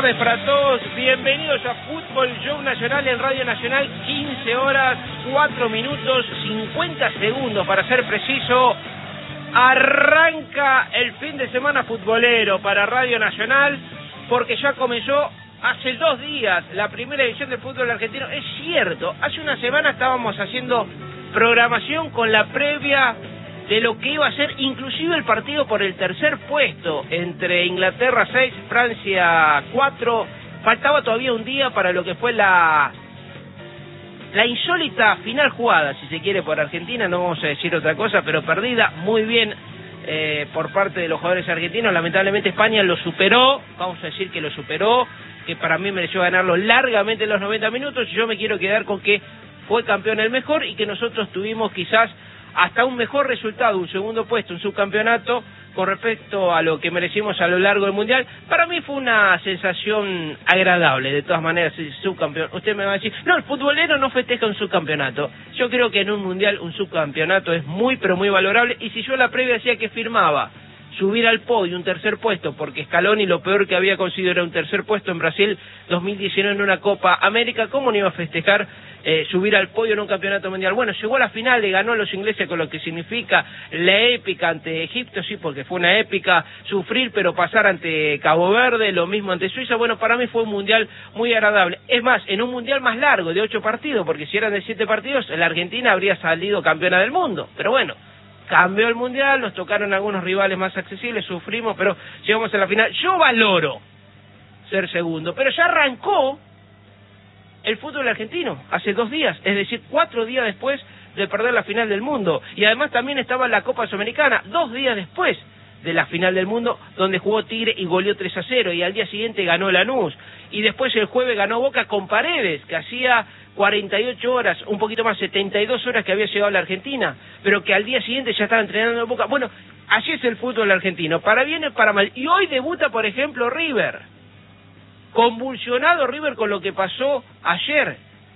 tardes para todos, bienvenidos a Fútbol Show Nacional en Radio Nacional, 15 horas, 4 minutos, 50 segundos para ser preciso. Arranca el fin de semana futbolero para Radio Nacional, porque ya comenzó hace 2 días la primera edición del fútbol argentino. Es cierto, hace una semana estábamos haciendo programación con la previa de lo que iba a ser inclusive el partido por el tercer puesto entre Inglaterra 6, Francia 4. Faltaba todavía un día para lo que fue la insólita final jugada, si se quiere, por Argentina. No vamos a decir otra cosa, pero perdida muy bien por parte de los jugadores argentinos. Lamentablemente España lo superó, vamos a decir que lo superó, que para mí mereció ganarlo largamente en los 90 minutos. Y yo me quiero quedar con que fue campeón el mejor y que nosotros tuvimos quizás hasta un mejor resultado, un segundo puesto, un subcampeonato con respecto a lo que merecimos a lo largo del Mundial. Para mí fue una sensación agradable, de todas maneras, el subcampeón. Usted me va a decir, no, el futbolero no festeja un subcampeonato. Yo creo que en un Mundial un subcampeonato es muy, pero muy valorable, y si yo la previa decía que firmaba subir al podio un tercer puesto, porque Scaloni lo peor que había conseguido era un tercer puesto en Brasil 2019 en una Copa América, ¿cómo no iba a festejar subir al podio en un campeonato mundial? Bueno, llegó a la final, le ganó a los ingleses, con lo que significa la épica ante Egipto, sí, porque fue una épica, sufrir pero pasar ante Cabo Verde, lo mismo ante Suiza. Bueno, para mí fue un mundial muy agradable. Es más, en un mundial más largo, de 8 partidos, porque si eran de 7 partidos, la Argentina habría salido campeona del mundo. Pero bueno, cambió el mundial, nos tocaron algunos rivales más accesibles, sufrimos, pero llegamos a la final. Yo valoro ser segundo, pero ya arrancó el fútbol argentino hace 2 días, es decir, 4 días después de perder la final del mundo. Y además también estaba la Copa Sudamericana, 2 días después de la final del mundo, donde jugó Tigre y goleó 3-0, y al día siguiente ganó Lanús. Y después el jueves ganó Boca con Paredes, que hacía 48 horas, un poquito más, 72 horas que había llegado a la Argentina, pero que al día siguiente ya estaba entrenando en Boca. Bueno, así es el fútbol argentino, para bien y para mal. Y hoy debuta, por ejemplo, River. Convulsionado River con lo que pasó ayer,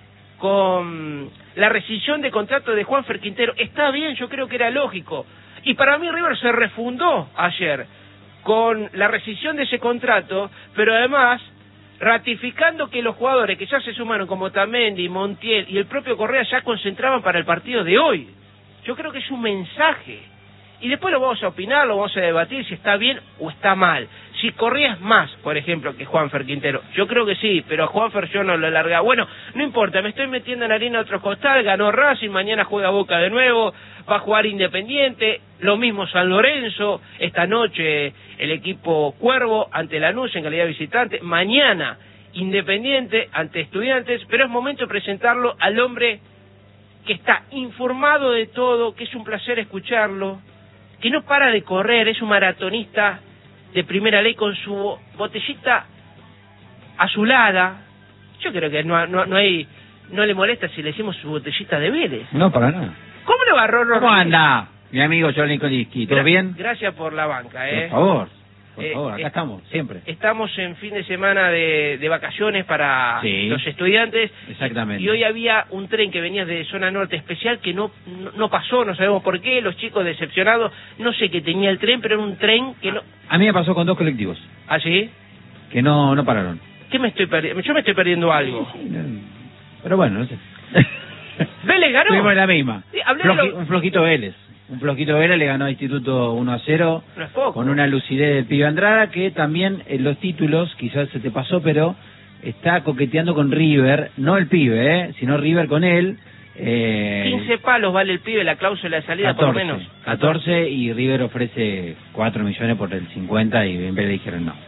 con la rescisión de contrato de Juanfer Quintero. Está bien, yo creo que era lógico. Y para mí River se refundó ayer con la rescisión de ese contrato, pero además ratificando que los jugadores que ya se sumaron, como Tamendi, Montiel y el propio Correa, ya concentraban para el partido de hoy. Yo creo que es un mensaje. Y después lo vamos a opinar, lo vamos a debatir si está bien o está mal. Si Correa es más, por ejemplo, que Juanfer Quintero. Yo creo que sí, pero a Juanfer yo no lo largaba. Bueno, no importa, me estoy metiendo en harina a otro costal. Ganó Racing, mañana juega Boca de nuevo, va a jugar Independiente, lo mismo San Lorenzo. Esta noche el equipo Cuervo ante Lanús en calidad de visitante. Mañana Independiente ante Estudiantes. Pero es momento de presentarlo al hombre que está informado de todo, que es un placer escucharlo, que no para de correr, es un maratonista de primera ley con su botellita azulada. Yo creo que no le molesta si le decimos su botellita de Vélez. No, para nada. ¿Cómo le va, Rorro? ¿Cómo anda, mi amigo Johnny Koliski? ¿Todo bien? Gracias por la banca, Por favor, acá estamos, siempre. Estamos en fin de semana de vacaciones para los estudiantes. Exactamente. Y hoy había un tren que venía de zona norte especial que no pasó, no sabemos por qué, los chicos decepcionados, no sé qué tenía el tren, pero era un tren que no... A mí me pasó con 2 colectivos. ¿Ah, sí? Que no pararon. ¿Qué me estoy perdiendo? Yo me estoy perdiendo algo. Sí, pero bueno, no sé. ¿Vélez ganó? Tuvimos la misma. Sí, Un flojito Vélez. Un flojito Vélez le ganó a Instituto 1-0, no es poco, con una lucidez del pibe Andrada, que también en los títulos, quizás se te pasó, pero está coqueteando con River, no el pibe, sino River con él. 15 palos vale el pibe, la cláusula de salida 14, por lo menos. 14, y River ofrece 4 millones por el 50 y en vez le dijeron no.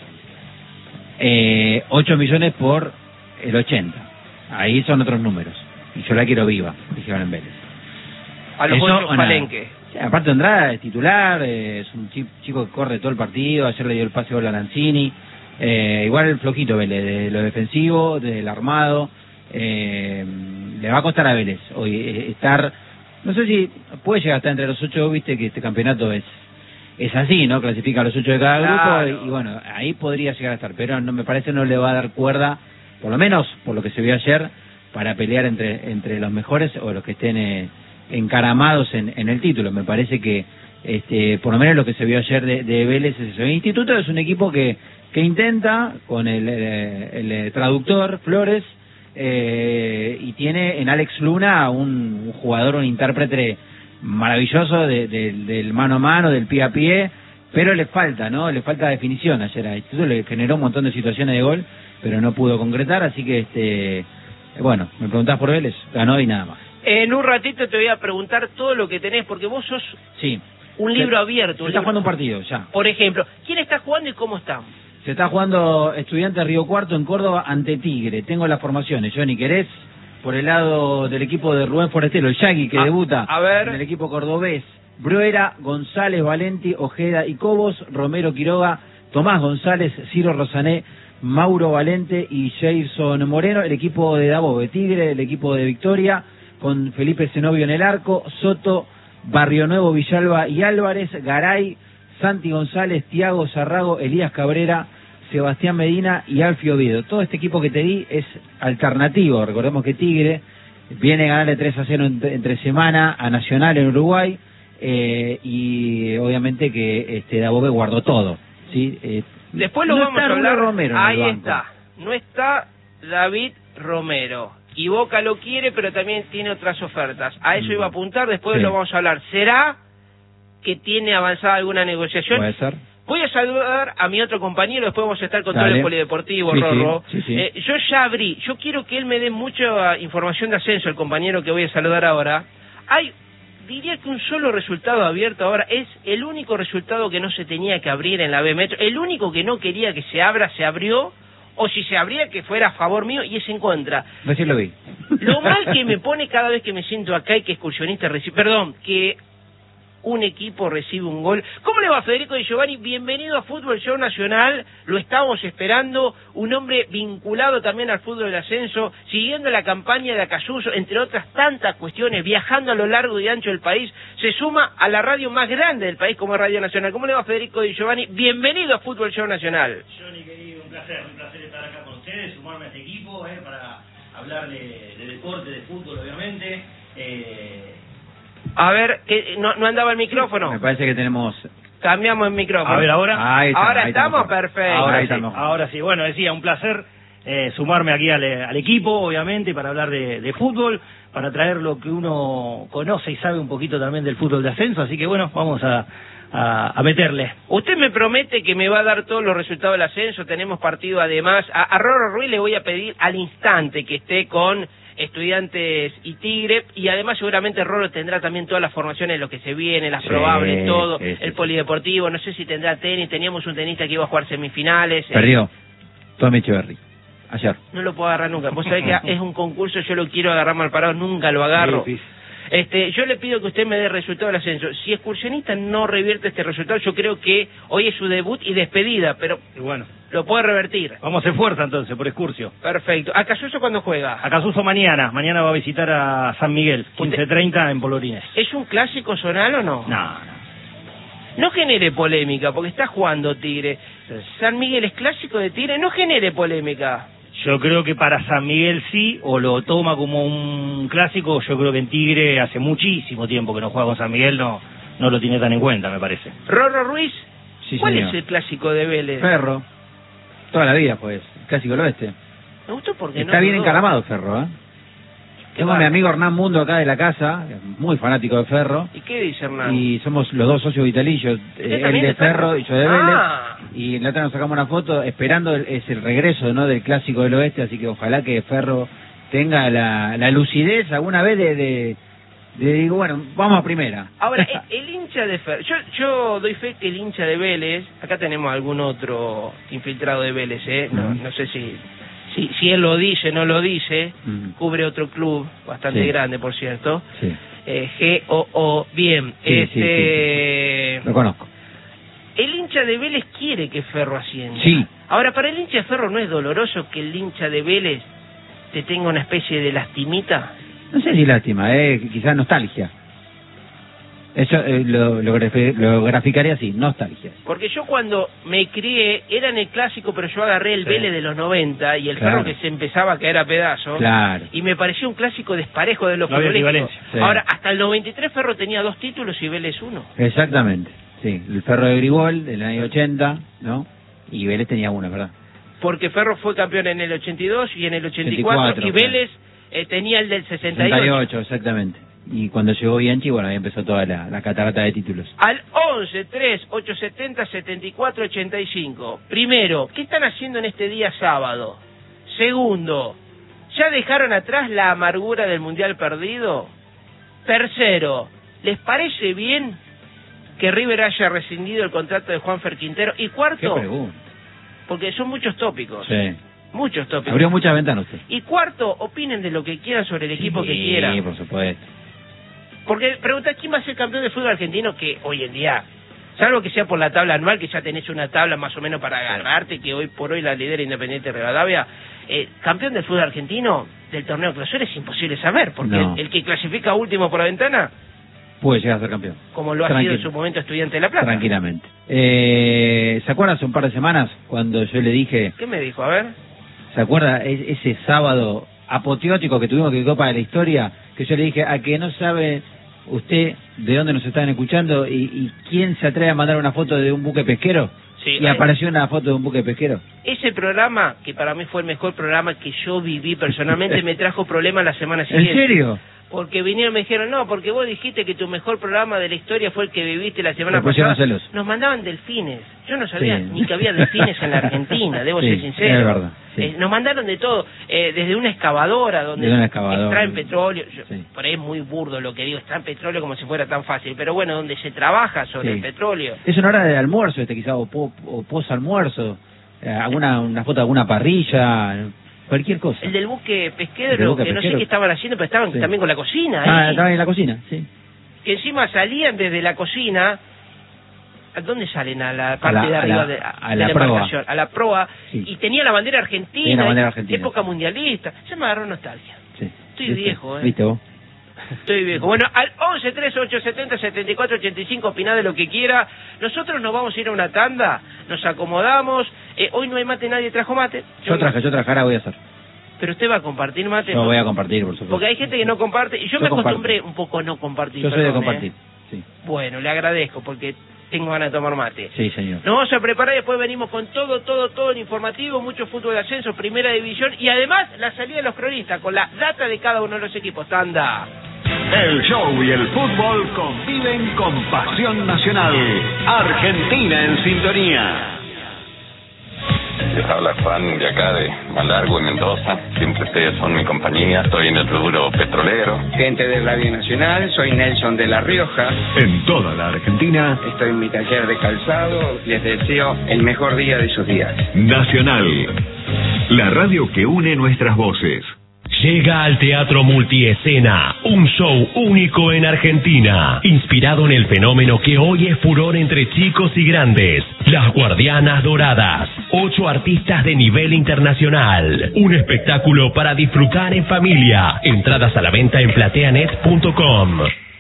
8 millones por el 80. Ahí son otros números. Y yo la quiero viva, dijeron en Vélez. A los 8 Palenque. Sí, aparte Andrada es titular, es un chico que corre todo el partido, ayer le dio el pase gol a Lanzini. Igual el flojito Vélez, de lo defensivo, del armado. Le va a costar a Vélez hoy estar, no sé si puede llegar hasta entre los 8, viste que este campeonato es así, ¿no? Clasifica a los 8 de cada grupo, y bueno, ahí podría llegar a estar, pero no me parece, no le va a dar cuerda, por lo menos por lo que se vio ayer, para pelear entre los mejores o los que estén encaramados en el título. Me parece que por lo menos lo que se vio ayer de Vélez es eso. El Instituto es un equipo que que intenta con el traductor Flores, y tiene en Alex Luna un jugador, un intérprete maravilloso del mano a mano, del pie a pie, pero le falta, ¿no? Le falta definición ayer a Instituto, le generó un montón de situaciones de gol, pero no pudo concretar, así que bueno, me preguntás por Vélez, ganó y nada más. En un ratito te voy a preguntar todo lo que tenés, porque vos sos un libro abierto. Se está jugando un partido, ya. Por ejemplo, ¿quién está jugando y cómo están? Se está jugando Estudiantes Río Cuarto en Córdoba ante Tigre. Tengo las formaciones. Johnny, ¿querés? Por el lado del equipo de Rubén Forestero, el Yagui, que debuta en el equipo cordobés. Bruera, González, Valenti, Ojeda y Cobos, Romero, Quiroga, Tomás González, Ciro Rosané, Mauro Valente y Jason Moreno. El equipo de Dabove, Tigre, el equipo de Victoria, con Felipe Zenobio en el arco, Soto, Barrio Nuevo, Villalba y Álvarez, Garay, Santi González, Tiago Zarrago, Elías Cabrera, Sebastián Medina y Alfio Oviedo. Todo este equipo que te di es alternativo. Recordemos que Tigre viene a ganarle 3-0 entre semana a Nacional en Uruguay, y obviamente que Dabove guardó todo, ¿sí? Después lo vamos a hablar. Romero ahí está. No está David Romero. Y Boca lo quiere, pero también tiene otras ofertas. A eso iba a apuntar, después lo vamos a hablar. ¿Será que tiene avanzada alguna negociación? Puede ser. Voy a saludar a mi otro compañero, después vamos a estar con todo el polideportivo, Rorro. Sí. Yo ya abrí, yo quiero que él me dé mucha información de ascenso, el compañero que voy a saludar ahora. Diría que un solo resultado abierto ahora, es el único resultado que no se tenía que abrir en la B Metro, el único que no quería que se abra, se abrió, o si se abría que fuera a favor mío, y es en contra. Recién lo vi. Lo mal que me pone cada vez que me siento acá y que excursionista que un equipo recibe un gol. ¿Cómo le va, Federico Di Giovanni? Bienvenido a Fútbol Show Nacional, lo estamos esperando, un hombre vinculado también al fútbol del ascenso, siguiendo la campaña de Acayuso, entre otras tantas cuestiones, viajando a lo largo y ancho del país, se suma a la radio más grande del país como es Radio Nacional. ¿Cómo le va, Federico Di Giovanni? Bienvenido a Fútbol Show Nacional. Johnny, querido, un placer estar acá con ustedes, sumarme a este equipo, para hablar de deporte, de fútbol, obviamente. A ver, que no andaba el micrófono. Me parece que tenemos... Cambiamos el micrófono. A ver, ahora. Ahí estamos perfectos. Ahora sí. Bueno, decía, un placer sumarme aquí al equipo, obviamente, para hablar de fútbol, para traer lo que uno conoce y sabe un poquito también del fútbol de ascenso. Así que bueno, vamos a meterle. Usted me promete que me va a dar todos los resultados del ascenso. Tenemos partido además. A Rorro Ruiz le voy a pedir al instante que esté con Estudiantes y Tigre, y además seguramente Rorro tendrá también todas las formaciones de lo que se viene, las probables, todo, el polideportivo, no sé si tendrá tenis, teníamos un tenista que iba a jugar semifinales. Perdió Tommy Echeverry ayer. No lo puedo agarrar nunca, vos sabés que es un concurso, yo lo quiero agarrar mal parado, nunca lo agarro. Yo le pido que usted me dé el resultado del ascenso. Si Excursionista no revierte este resultado, yo creo que hoy es su debut y despedida, pero bueno, lo puede revertir. Vamos a hacer fuerza entonces por Excursio. Perfecto. ¿Acasuso cuándo juega? Acasuso mañana va a visitar a San Miguel, 15:30 en Polorines. ¿Es un clásico zonal o no? No. No genere polémica, porque está jugando Tigre. San Miguel es clásico de Tigre, no genere polémica. Yo creo que para San Miguel sí, o lo toma como un clásico. Yo creo que en Tigre hace muchísimo tiempo que no juega con San Miguel, no lo tiene tan en cuenta, me parece. Rorro Ruiz, sí, ¿cuál señor. es el clásico de Vélez? Ferro, toda la vida pues, clásico del oeste. Me gustó porque está bien encaramado Ferro, ¿eh? Tengo a mi amigo Hernán Mundo acá de la casa, muy fanático de Ferro. ¿Y qué dice Hernán? Y somos los dos socios vitalicios, él de Ferro y yo de Vélez. Y en la otra nos sacamos una foto esperando es el regreso, ¿no?, del clásico del oeste, así que ojalá que Ferro tenga la lucidez alguna vez de digo, bueno, vamos a primera. Ahora, el hincha de Ferro, yo doy fe que el hincha de Vélez, acá tenemos algún otro infiltrado de Vélez, no sé si él lo dice, no lo dice, cubre otro club bastante grande, por cierto. Sí. GOO, bien. Sí. Lo conozco. El hincha de Vélez quiere que Ferro ascienda. Sí. Ahora, para el hincha de Ferro, ¿no es doloroso que el hincha de Vélez te tenga una especie de lastimita? No sé si lástima, quizás nostalgia. Eso lo graficaría así, nostalgia. Porque yo cuando me crié, era en el clásico, pero yo agarré el Vélez de los 90 y el Ferro que se empezaba a caer a pedazos. Claro. Y me pareció un clásico desparejo de los futbolísticos. Sí. Ahora, hasta el 93 Ferro tenía 2 títulos y Vélez 1. Exactamente, sí. El Ferro de Gribol del año 80, ¿no? Y Vélez tenía una, ¿verdad? Porque Ferro fue campeón en el 82 y en el 84 y Vélez tenía el del 68. Exactamente. Y cuando llegó Bianchi, bueno, ahí empezó toda la catarata de títulos. Al 11-3-870-7485. Primero, ¿qué están haciendo en este día sábado? Segundo, ¿ya dejaron atrás la amargura del Mundial perdido? Tercero, ¿les parece bien que River haya rescindido el contrato de Juanfer Quintero? Y cuarto, ¿qué pregunta? Porque son muchos tópicos. Sí. Muchos tópicos. Abrió muchas ventanas usted. Y cuarto, opinen de lo que quieran sobre el equipo que quieran. Sí, por supuesto. Porque pregunta quién va a ser campeón de fútbol argentino, que hoy en día, salvo que sea por la tabla anual, que ya tenés una tabla más o menos para agarrarte, que hoy por hoy la lidera Independiente Rivadavia, campeón del fútbol argentino del torneo clausura es imposible saber, porque no. el que clasifica último por la ventana puede llegar a ser campeón. Como lo ha sido en su momento Estudiante de La Plata. Tranquilamente. ¿Se acuerda hace un par de semanas cuando yo le dije... ¿Qué me dijo? A ver. ¿Se acuerda ese sábado apoteótico que tuvimos que quedó para la historia? Que yo le dije, a que no sabe usted de dónde nos están escuchando y quién se atreve a mandar una foto de un buque pesquero. Sí, y apareció una foto de un buque pesquero. Ese programa, que para mí fue el mejor programa que yo viví personalmente, me trajo problemas la semana siguiente. ¿En serio? Porque vinieron y me dijeron, no, porque vos dijiste que tu mejor programa de la historia fue el que viviste la semana pasada. Celos. Nos mandaban delfines. Yo no sabía ni que había delfines en la Argentina, debo ser sincero. Es verdad. Sí. Nos mandaron de todo, desde una excavadora donde extraen petróleo. Por ahí es muy burdo lo que digo, extraen petróleo como si fuera tan fácil, pero bueno, donde se trabaja sobre el petróleo. Es una hora de almuerzo, quizá, o post-almuerzo, una foto de alguna parrilla... Cualquier cosa. El del buque pesquero, que no sé qué estaban haciendo, pero estaban también con la cocina. Estaban en la cocina, sí. Que encima salían desde la cocina. ¿A dónde salen? A la parte de arriba de la embarcación. A la proa. Sí. Y tenía la bandera argentina. Época mundialista. Se me agarró nostalgia. Sí. Estoy viejo, ¿Viste vos? Estoy viejo. Bueno, al 11-3870-7485, opinad de lo que quiera. Nosotros nos vamos a ir a una tanda, nos acomodamos. Hoy no hay mate, nadie trajo mate. Yo traje, ahora voy a hacer. Pero usted va a compartir mate. Yo voy a compartir, por supuesto. Porque hay gente que no comparte, y yo me acostumbré un poco a no compartir. Yo soy de compartir, sí. Bueno, le agradezco, porque tengo ganas de tomar mate. Sí, señor. Nos vamos a preparar y después venimos con todo el informativo, mucho fútbol de ascenso, primera división, y además la salida de los cronistas, con la data de cada uno de los equipos. Tanda. El show y el fútbol conviven con pasión nacional. Argentina en sintonía. Les habla Juan de acá de Malargüe, Mendoza. Siempre ustedes son mi compañía. Estoy en el rubro petrolero. Gente de Radio Nacional, soy Nelson de La Rioja. En toda la Argentina. Estoy en mi taller de calzado. Les deseo el mejor día de sus días. Nacional, la radio que une nuestras voces. Llega al Teatro Multiescena, un show único en Argentina, inspirado en el fenómeno que hoy es furor entre chicos y grandes, Las Guardianas Doradas. 8 artistas de nivel internacional, un espectáculo para disfrutar en familia. Entradas a la venta en plateanet.com.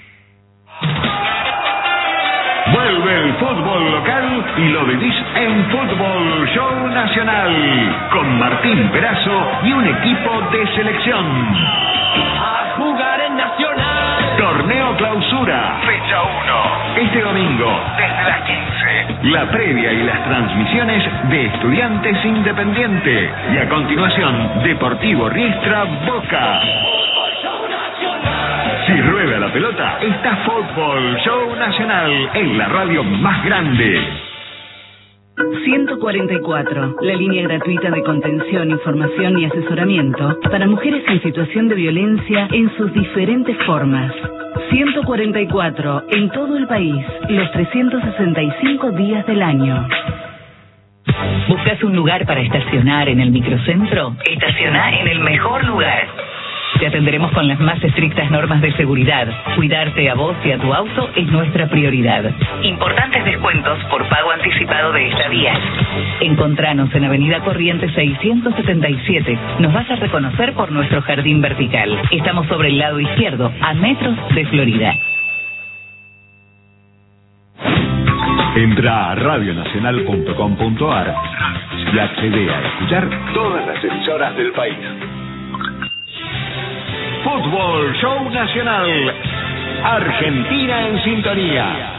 Vuelve el fútbol local y lo vivís en Fútbol Show Nacional, con Martín Perazo y un equipo de selección. A jugar en Nacional. Torneo Clausura, fecha 1. este domingo, Desde las 15. la previa y las transmisiones de Estudiantes Independiente. Y a continuación, Deportivo Riestra Boca. Si rueda la pelota, está Fútbol Show Nacional en la radio más grande. 144, la línea gratuita de contención, información y asesoramiento para mujeres en situación de violencia en sus diferentes formas. 144, en todo el país, los 365 días del año. ¿Buscas un lugar para estacionar en el microcentro? Estaciona en el mejor lugar. Te atenderemos con las más estrictas normas de seguridad. Cuidarte a vos y a tu auto es nuestra prioridad. Importantes descuentos por pago anticipado de estadías. Encontranos en Avenida Corrientes 677. Nos vas a reconocer por nuestro jardín vertical. Estamos sobre el lado izquierdo, a metros de Florida. Entra a radionacional.com.ar y accede a escuchar todas las emisoras del país. Fútbol Show Nacional. Argentina en sintonía.